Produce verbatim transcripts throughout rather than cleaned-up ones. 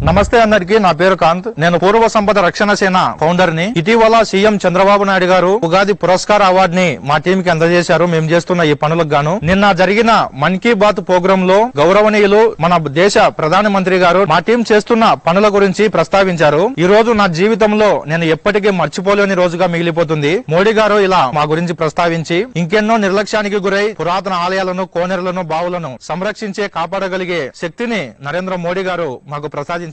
నమస్తే అందరికి, నా పేరు కాంత్. నేను పూర్వ సంపద రక్షణ సేన ఫౌండర్ ని. ఇటీవల సీఎం చంద్రబాబు నాయుడు గారు ఉగాది పురస్కార అవార్డు ని మా టీం కి అందజేశారు. మేము చేస్తున్న ఈ పనులకు గాను నిన్న జరిగిన మన్ కీ బాత్ ప్రోగ్రామ్ లో గౌరవనీయులు మన దేశ ప్రధానమంత్రి గారు మా టీం చేస్తున్న పనుల గురించి ప్రస్తావించారు. ఈ రోజు నా జీవితంలో నేను ఎప్పటికీ మర్చిపోలేని రోజుగా మిగిలిపోతుంది. మోడీ గారు ఇలా మా గురించి ప్రస్తావించి ఇంకెన్నో నిర్లక్ష్యానికి గురై పురాతన ఆలయాలను, కోనేరులను, బావులను సంరక్షించే కాపాడగలిగే శక్తిని నరేంద్ర మోడీ గారు మాకు ప్రసాదించారు.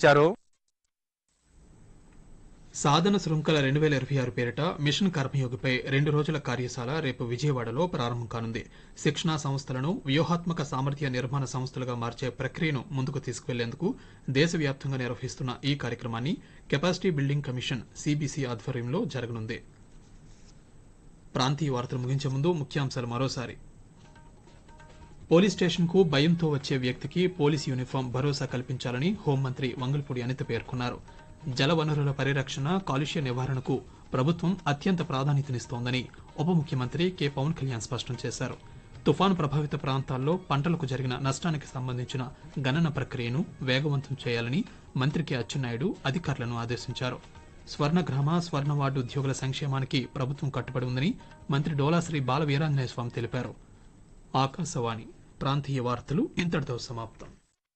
సాధన శృంఖల రెండు వేల ఇరవై ఆరు పేరిట మిషన్ కర్మయోగిపై రెండు రోజుల కార్యశాల రేపు విజయవాడలో ప్రారంభం కానుంది. శిక్షణా సంస్థలను వ్యూహాత్మక సామర్థ్య నిర్మాణ సంస్థలుగా మార్చే ప్రక్రియను ముందుకు తీసుకువెళ్లేందుకు దేశవ్యాప్తంగా నిర్వహిస్తున్న ఈ కార్యక్రమాన్ని కెపాసిటీ బిల్డింగ్ కమిషన్ సీబీసీ ఆధ్వర్యంలో జరగనుంది. ప్రాంతీయ వార్తలు ముగించే ముందు ముఖ్యాంశాలు మరోసారి. పోలీస్ స్టేషన్ కు భయంతో వచ్చే వ్యక్తికి పోలీస్ యూనిఫామ్ భరోసా కల్పించాలని హోంమంత్రి వంగల్పూడి అనిత పేర్కొన్నారు. జల వనరుల పరిరక్షణ, కాలుష్య నివారణకు ప్రభుత్వం అత్యంత ప్రాధాన్యతనిస్తోందని ఉప ముఖ్యమంత్రి కె పవన్ కళ్యాణ్ స్పష్టం చేశారు. తుఫాను ప్రభావిత ప్రాంతాల్లో పంటలకు జరిగిన నష్టానికి సంబంధించిన గణన ప్రక్రియను వేగవంతం చేయాలని మంత్రి కె అచ్చెన్నాయుడు అధికారులను ఆదేశించారు. స్వర్ణగ్రామ, స్వర్ణ వార్డు ఉద్యోగుల సంక్షేమానికి ప్రభుత్వం కట్టుబడి ఉందని మంత్రి డోలాశ్రీ బాల వీరాంజనేయ స్వామి తెలిపారు. ఆకాశవాణి ప్రాంతీయ వార్తలు ఇంతటితో సమాప్తం.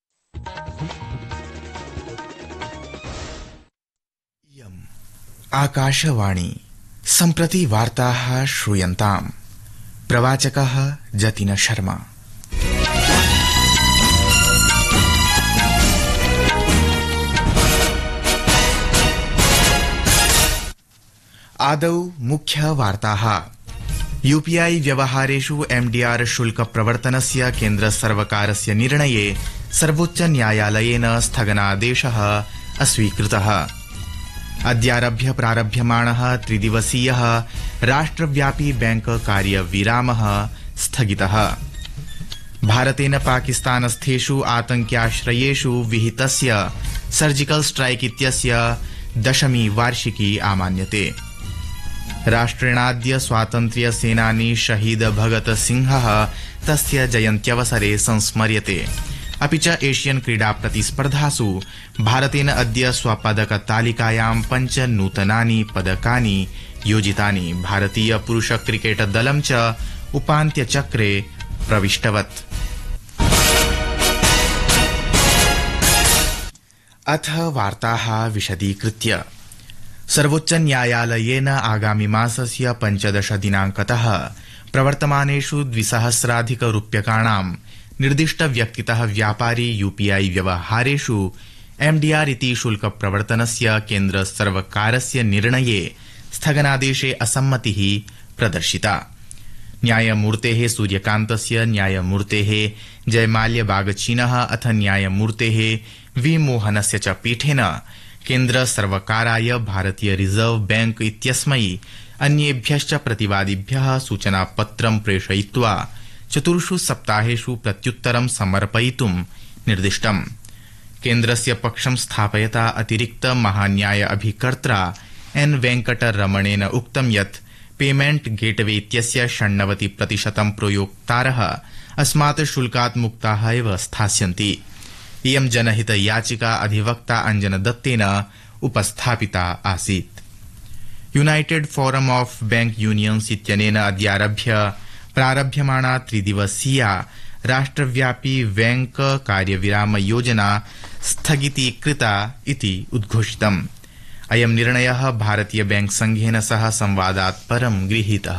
आकाशवाणी सम्प्रति वार्ताः श्रूयन्ताम्. प्रवाचकः जतिन शर्मा. आदौ मुख्य वार्ताः. यूपीआई व्यवहारेषु एमडीआर शुल्क प्रवर्तनस्य केन्द्र सर्वकारस्य निर्णये सर्वोच्च न्यायालयेन स्थगनादेशः अस्वीकृतः. अद्यारभ्य प्रारभ्यमाणः त्रिदिवसीयः राष्ट्रव्यापी बैंक कार्यविरामः स्थगितः. भारतेन पाकिस्तानस्थेषु आतंक्याश्रयेषु विहितस्य सर्जिकल स्ट्राइक इत्यस्य दशमी वार्षिकी आमान्यते. राष्ट्रेणाद्य स्वातन्त्र्य सेनानी शहीद भगत सिंहः तस्य जयन्त्यवसरे संस्मर्यते. अपि च एशियन क्रीडा प्रतिस्पर्धासु भारतेन अद्य स्वपदक तालिकायां पञ्च नूतनानि पदकानि योजितानि. भारतीय पुरुष क्रिकेट दलं च उपान्त्यचक्रे प्रविष्टवत्. अथ वार्ताः विशदीकृत्य. सर्वोच्च न्यायालयेन आगामि मासस्य पञ्चदश दिनांकतः प्रवर्तमानेषु द्विसहस्राधिक रूप्यकाणां निर्दिष्ट व्यक्तितः व्यापारी यूपीआई व्यवहारेषु एमडीआर इति शुल्क प्रवर्तनस्य केन्द्र सर्वकारस्य निर्णये स्थगनादेशे असम्मतिः प्रदर्शिता. न्यायमूर्तेः सूर्यकान्तस्य, न्यायमूर्तेः जयमाल्यबागचीनः अथ न्यायमूर्तेः वी मोहनस्य च पीठेन केन्द्र सर्वकाराय भारतीय रिजर्व बैंक इत्यस्मै अन्येभ्यश्च प्रतिवादिभ्यः सूचनापत्रं प्रेषयित्वा चतुर्षु सप्ताहेषु प्रत्युत्तरं समर्पयितुं निर्दिष्टम्. केन्द्रस्य पक्षं स्थापयता अतिरिक्त महान्याय अभिकर्त्रा एन वेंकटरमणेन उक्तं यत् पेमेंट गेटवे इत्यस्य षण्णवति प्रतिशतं प्रयोक्तारः अस्मात् शुल्कात् मुक्ताः एव स्थास्यन्ति. इयं जनहित याचिका अधिवक्ता अंजन दत्तेन उपस्थापिता आसीत्. United forum of bank unions इत्यनेन अद्यारभ्य प्रारभ्यमाणा त्रिदिवसीया राष्ट्रव्यापी बैंक कार्यविराम योजना स्थगितीकृता इति उद्घोषितम्. अयं निर्णयः भारतीय बैंक संघेन सह संवादात् परं गृहीतः.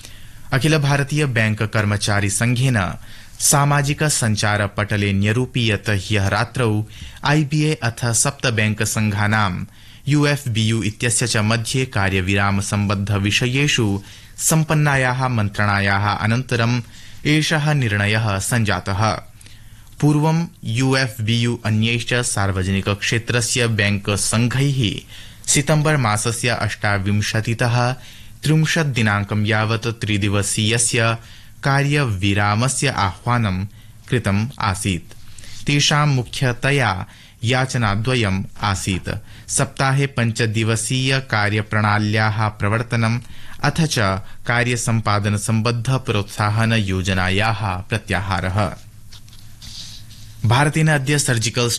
अखिल भारतीय बैंक कर्मचारी संघेन सामाजिक संचार पटले न्यरूपि यत् ह्यः रात्रौ आईबीए अथ सप्त बैंक संघानां यूएफबीयू इत्यस्य च मध्ये कार्यविराम सम्बद्ध विषयेषु सम्पन्नायाः मन्त्रणायाः अनन्तरम् एषः निर्णयः सञ्जातः. पूर्वं यूएफबीयू अन्यैश्च सार्वजनिक क्षेत्रस्य बैंक संघैः सितम्बर मासस्य अष्टाविंशतितः त्रिंशत् दिनाङ्कं यावत् त्रिदिवसीयस्य कार्यविरामस्य आह्वानं कृतम् आसीत्. तेषां मुख्यतया याचनाद्वयम् आसीत्. सप्ताहे पञ्चदिवसीय कार्यप्रणाल्याः प्रवर्तनम् अथ च कार्यसम्पादन सम्बद्ध प्रोत्साहन योजनायाः प्रत्याहारः. भारतेन अद्य सर्जिकल